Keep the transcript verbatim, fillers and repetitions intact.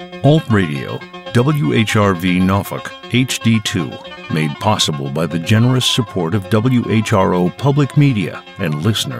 Alt Radio, W H R V Norfolk, H D two, made possible by the generous support of W H R O Public Media and listeners.